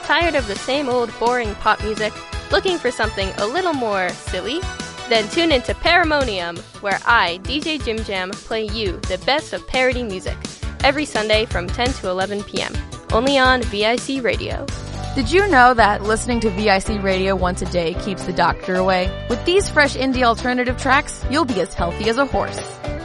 Tired of the same old boring pop music? Looking for something a little more silly? Then tune into Paramonium, where I, DJ Jim Jam, play you the best of parody music every Sunday from 10 to 11 p.m. Only on VIC Radio. Did you know that listening to VIC Radio once a day keeps the doctor away? With these fresh indie alternative tracks, you'll be as healthy as a horse.